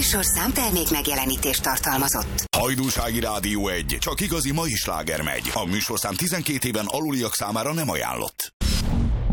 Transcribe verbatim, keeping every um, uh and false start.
műsorszám termék megjelenítést tartalmazott. Hajdúsági Rádió egy, csak igazi mai sláger megy. A műsorszám tizenkét éven aluliak számára nem ajánlott.